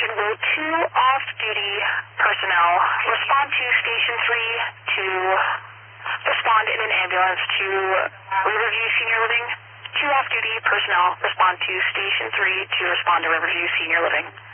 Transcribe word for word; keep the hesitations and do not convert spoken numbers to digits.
Attention, will two off-duty personnel respond to Station three to respond in an ambulance to Riverview Senior Living? Two off-duty personnel respond to Station three to respond to Riverview Senior Living.